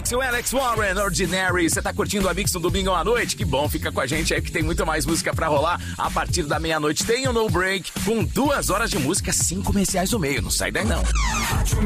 O Alex Warren, Ordinary. Você tá curtindo a Mix no domingo à noite? Que bom, fica com a gente aí que tem muito mais música pra rolar. A partir da meia-noite tem o No Break, com 2 horas de música, 5 comerciais no meio. Não sai daí não.